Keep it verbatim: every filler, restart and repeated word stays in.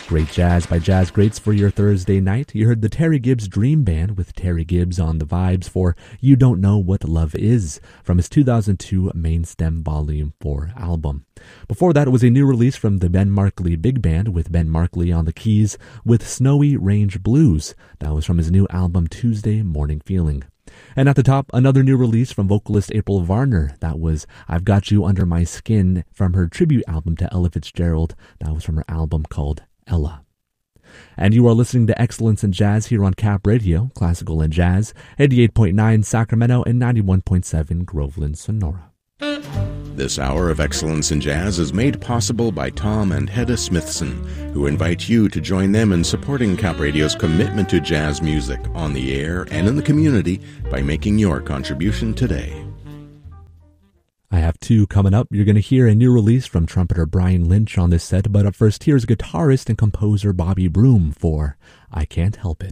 Great jazz by jazz greats for your Thursday night. You heard the Terry Gibbs Dream Band with Terry Gibbs on the vibes for You Don't Know What Love Is from his two thousand two Main Stem Volume four album. Before that, it was a new release from the Ben Markley Big Band with Ben Markley on the keys with Snowy Range Blues. That was from his new album Tuesday Morning Feeling. And at the top, another new release from vocalist April Varner. That was I've Got You Under My Skin from her tribute album to Ella Fitzgerald. That was from her album called Ella. And you are listening to Excellence in Jazz here on Cap Radio, classical and jazz, eighty-eight point nine Sacramento and ninety-one point seven Groveland, Sonora. This hour of Excellence in Jazz is made possible by Tom and Hedda Smithson, who invite you to join them in supporting Cap Radio's commitment to jazz music on the air and in the community by making your contribution today. I have two coming up. You're going to hear a new release from trumpeter Brian Lynch on this set, but up first, here's guitarist and composer Bobby Broom for I Can't Help It.